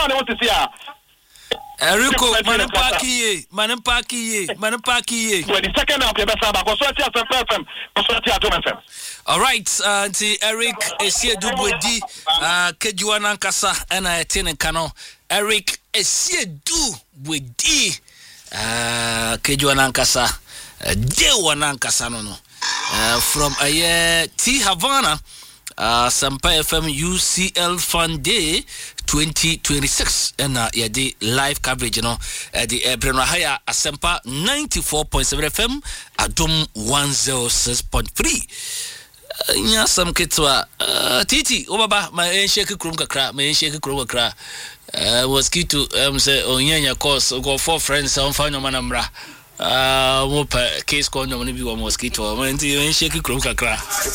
one want to see her. Eriko, Manapaki. When the second half, you better back. All right, Eric Esie Dubwedi, Kejuana Kasa, and I attend Kano. Eric Esie Dubwedi, Kejuana Kasa, Dewana Kasano, from T Havana, Sampa FM UCL Fund Day 2026, and the live coverage, the Brenahaya Asempa 94.7 FM, Adom 106.3. Nya some kitwa titi obaba my shake krum kakra mosquito say onyanya course go 4 friends on find no manamra mo case ko no bi mosquito man shake krum kakra